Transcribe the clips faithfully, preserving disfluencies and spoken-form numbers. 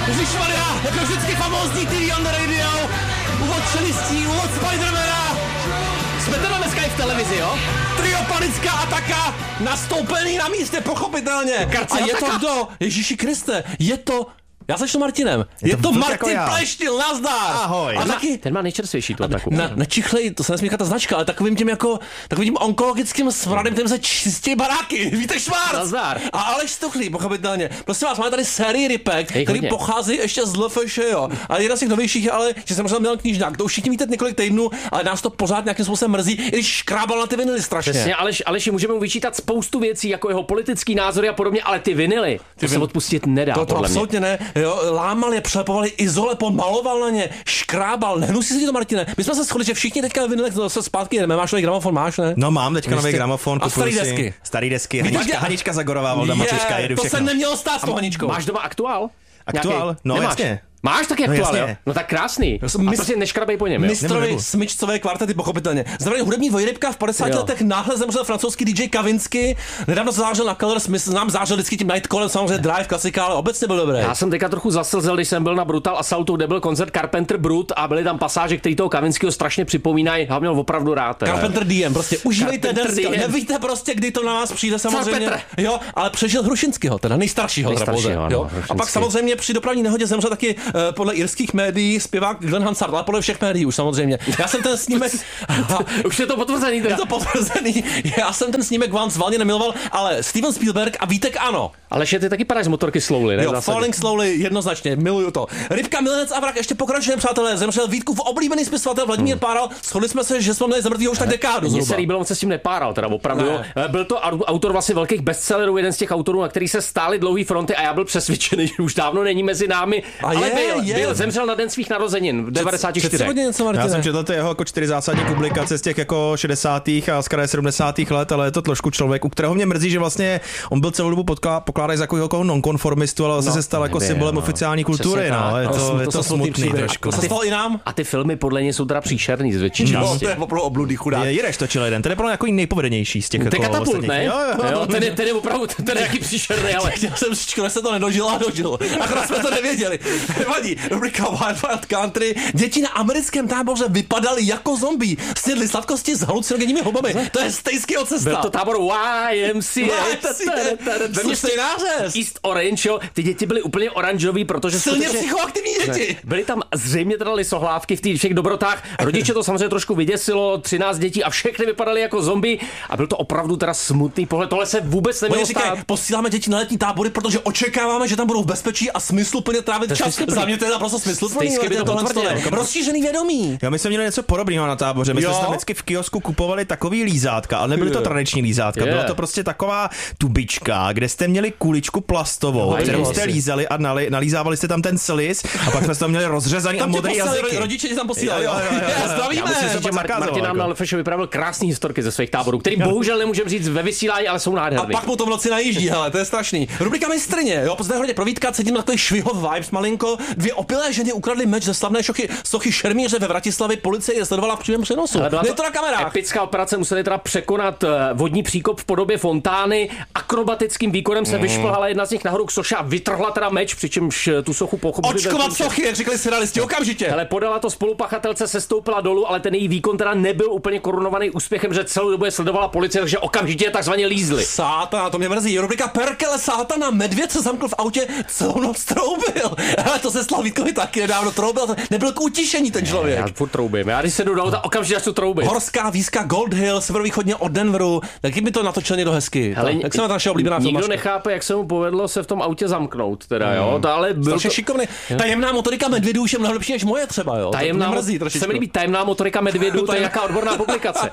Ježišmarja, jako vždycky famózní T V on the radio, úvod čelistí, úvod Spidermana. Jsme teda dneska i v televizi, jo? Trio Panická ataka, nastoupený na místě, pochopitelně. Karci a je ataka. to kdo? Ježíši Kriste, je to... Já začnu Martinem. Je, je to, to Martin jako Pleštil, nazdar. Ahoj. A Ten, taky... ten má nejčerstvější tu ataku. Na, nečichlej, to se nesmí ta značka, ale takovým tím jako, takovým tím onkologickým smradem, kterým se čistí baráky. Víte, Švárc. Nazdar. A Aleš Stuchlý, pochopitelně. Prosím vás, máme tady sérii ripek, který hodně. pochází ještě z L F Š, jo. A jedna z těch novějších je ale, že jsem možná měl knížňák. To už všichni víte několik týdnů, ale nás to pořád nějakým způsobem mrzí, i když škrábal na ty vinily strašně. Přesně, Aleš, Aleši, můžeme mu vyčítat spoustu věcí, jako jeho politický názory a podobně, ale ty vinily, to vin... se odpustit nedá. To, to podle absolutně mě. ne. Jo, lámal je, přelepovali izole, pomaloval na ně, škrábal. Nehnusí se ti to, Martine. My jsme se shodli, že všichni teďka vinily zase zpátky jdeme. Máš nový gramofon, máš, ne? No mám teďka nový gramofon. A starý si. desky. Starý desky. Hanička, Hanička Zagorová, Volda Mačička, jedu to všechno. se nemělo stát s tou Haničkou. Máš doma aktuál? Aktuál? Nějaký? No Nemáš? jasně. Máš taky No aktuál, jasně. jo? No tak krásný. A mis- prostě neškrabej po něm, jo? Mistrovi Nebudu. smyčcové kvartety, pochopitelně. Zdravím hudební dvojrybka, v padesáti Jo. letech náhle zemřel francouzský D J Kavinsky. Nedávno zářil na Colors, my nám zářil vždycky tím Nightcallem, samozřejmě Drive, klasika, ale obecně byl dobrý. Já jsem teďka trochu zaslzel, když jsem byl na Brutal Assaultu, kde byl koncert Carpenter Brut a byly tam pasáže, které toho Kavinského strašně připomínají. Já ho měl opravdu rád. teda. Carpenter D M, prostě užívejte Carpenter dneska. D M. Nevíte prostě, kdy to na vás přijde samozřejmě. Petre. Jo, ale přežil Hrušinského, teda nejstaršího. teda Nejstaršího, pouze, ano, jo. A Hrušinský. pak samozřejmě při dopravní nehodě zemřel taky uh, podle irských médií zpěvák Glenn Hansard, ale podle všech médií už samozřejmě. Já jsem ten snímek... Už je to potvrzený teda. Je to potvrzený. Já jsem ten snímek vám zvalně nemiloval, ale Steven Spielberg a Vítek ano. Ale že ty taky padáš z motorky slowly, ne? Jo, V zásadě. Falling Slowly, jednoznačně, miluju to. Rybka, milenec a vrak, ještě pokračujeme, přátelé. Zemřel Vítkův oblíbený spisovatel Vladimír Hmm. Páral. Shodli jsme se, že jsme měli zemřít už tak dekádu Mně zhruba. se líbilo, on se s tím nepáral, teda opravdu. Ne. Jo. Byl to au- autor vlastně velkých bestsellerů, jeden z těch autorů, na který se stály dlouhý fronty a já byl přesvědčený, že už dávno není mezi námi. A ale je, byl, je. byl, zemřel na den svých narozenin v devadesát čtyři. Před něco, Martine. Já jsem četl ty jeho jako čtyři zásadní publikace z těch jako šedesátých a z kraje sedmdesátých let, ale je to trošku člověk, u kterého mě mrzí, že vlastně on byl celou dobu podklá, pokládaný za jako nonkonformistu, ale vlastně No, se stal jako nevím, symbolem no. oficiální kultury. Přesně No, tak. je To to, jsou- je to to jsou smutný smutný příběhy. trošku. To se stalo i nám? A ty filmy podle něj jsou teda příšerný z větší No, části. to je opravdu obludný chudák. Je, Jireš točil jeden, ten je pro mě jako nejpovedenější z těch To je jako katapult, ostatních. ne? Jo, jo, jo, ten, je, ten je opravdu, ten je jaký příšerný, ale... Já jsem říkal, že se to nedožil a dožil. Akorát jsme to nevěděli. Nevadí. Rubrika Wild Wild Country. Děti na americkém táboře vypadaly jako zombie. Snědli sladkosti s halucinogenními hubami. To je stejského cesta. Byl to tábor Y M C A. Ve mě stejný nářez. East Orange, jo. Ty děti byly úplně oranžový, protože Silně skutečně- psychoaktivní děti. Byly tam zřejmě teda lisohlávky v těch všech dobrotách. Rodiče to samozřejmě trošku vyděsilo, třináct dětí a všechny vypadaly jako zombie a byl to opravdu teda smutný pohled. Tohle se vůbec nemělo Oni stát. říkají, posíláme děti na letní tábory, protože očekáváme, že tam budou v bezpečí a smysluplně trávit To je čas. smysluplný. Za mě to je naprosto smysluplný. Stejsky by to tohle potvrdil. je rozšířený vědomí. Jo, my jsme měli něco podobného na táboře. My jsme Jo. si tam vždycky v kiosku kupovali takový lízátka, ale nebyly to Je. tradiční lízátka. Je. Byla to prostě taková tubička, kde jste měli kuličku plastovou, Jo, kterou jo. jste lízali a nali, nalízávali jste tam ten sliz a pak jsme tam měli rozřezaný a Tam tě modrý posílali, jazyky. rodiče ti tam posílali. Jo, jo, jo, jo, jo. Já Zdravíme. myslím, se že pak Mar- zakázalo, Martin nám jako. na Lefeše vypravil krásný historky ze svých táborů, který bohužel nemůžeme říct ve vysílání, ale jsou A nádherný. pak mu to v noci najíždí, hele, to je strašný. Rubrika Mistrně, jo, později hodně provídka, cítím na takový švihov vibes malinko. Dvě opilé ženy ukradly meč ze slavné šochy, sochy Šermíře ve Vratislavi, policie je sledovala v přímém přenosu. Ale byla Je to na kamerách. epická operace, museli teda překonat eh, vodní příkop v podobě fontány. Akrobatickým výkonem se vyšplhala jedna z nich nahoru k soše a vytrhla teda meč, přičemž eh, tu sochu pochopili. Očkovat sochy, jak řekli surrealisti, okamžitě. Ale podala to spolupachatelce, se stoupila dolů, ale ten její výkon teda nebyl úplně korunovaný úspěchem, že celou dobu je sledovala policie, takže okamžitě je takzvaně lízli. Sátana, to mě mrzí. Rubrika Perkele Sátana, medvěd se zamkl v autě, celou noc troubil. Ale to se Slavítkovi taky nedávno troubil, nebyl k utišení ten člověk. Já furt troubím. Já když se jdu do auta, okamžitě začnu troubit. Horská výzka Gold Hill, severovýchodně od Denveru. Taky by to natočil někdo hezky. Hele, jak se má ta naše oblíbená nikdo filmačka? nechápe, jak se mu povedlo se v tom autě zamknout, teda, jo. To, ale byl Strašně to... šikovný. Tajemná motorika medvědů už je mnohem lepší než moje třeba, jo. Tajemná, to mě mrzí se trošičku. mi líbí tajemná motorika medvědů, to je jaká odborná publikace.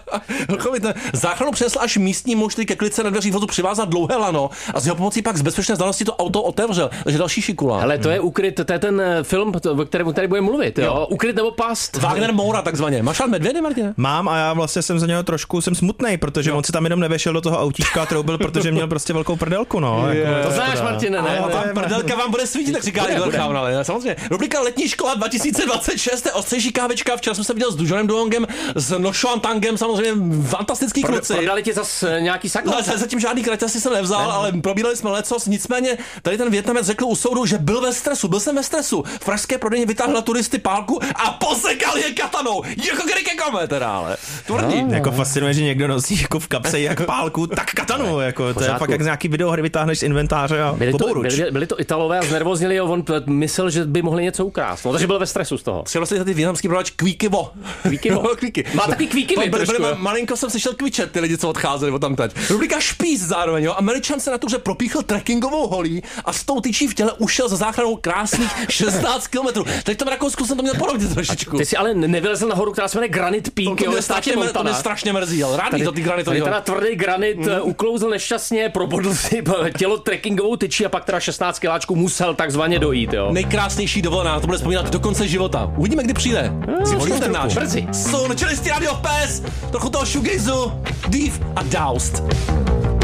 Záchranu přinesl až místní muž, který ke klice na dveřích vozu přivázat dlouhé lano a z jeho pomocí pak z bezpečné vzdálenosti to auto otevřel. Takže další šikula. Hele, to je ukryt, to je ten eh, film, to- o kterém tady budeme mluvit, jo. Jo. Ukryt nebo past. Wagner Moura takzvaně. Máš rád medvědy, Martine? Mám a já vlastně jsem za něho trošku jsem smutnej, protože on si tam jenom nevešel do toho autíčka a troubil, protože měl prostě velkou prdelku, no. Jako, To znáš, Martine, ne? A ne? tam prdelka vám bude svítit, tak říká Bude, Igor bude. Chaun, ale samozřejmě. Rubrika Letní škola dva tisíce dvacet šest, to je ostřejší kávečka. Včera jsem se viděl s Dužanem Duongem, s Nošoam Tangem, samozřejmě fantastický Pro, kluci. prodali ti zas eh, nějaký sakl? No, zatím žádný kraťasy jsem nevzal, ale probírali jsme lecos. Nicméně tady ten Vietnamec řekl u soudu, že byl ve stresu. Byl jsem ve stresu. stresu v pražské prodejně vytáhl na turisty pálku a posekal je katanou. Jako Grike Kome teda, ale tvrdý. No, jako fascinuje, že někdo nosí jako v kapse jak pálku, tak katanu. Jako, to je fakt jak z nějaký videohry vytáhneš z inventáře a byli to, byli, byli to Italové a znervoznili a on myslel, že by mohli něco ukrást. No, takže byl ve stresu z toho. Chtěl jsem ty větnamský prodavač Kvíkivo. Kvíkivo? Kvíky. Má takový kvíkivy trošku. Malinko jsem slyšel kvičet ty lidi, co odcházeli od tamtať. Rubrika Špíz zároveň, jo. Američan se na to, že propíchl trekkingovou holí a s tou tyčí v těle ušel za záchranou krásných šestnáct kilometrů. Teď v tom Rakousku jsem to měl podobně trošičku. Ty si ale nevylezl nahoru, která se jmenuje Granite Peak, to, to, jo, mě strašně, to mě strašně mrzí, ale rád to ty granitový. Teda tvrdý granit mm. uklouzl nešťastně, probodl si tělo trekkingovou tyčí a pak teda šestnáct kiláčků musel takzvaně dojít, jo. Nejkrásnější dovolená, to bude vzpomínat do konce života. Uvidíme, kdy přijde. No, si volíš ten náš. Brzy. Sun, čelistý Radio P E S, trochu toho shoegazu, Div a Doused.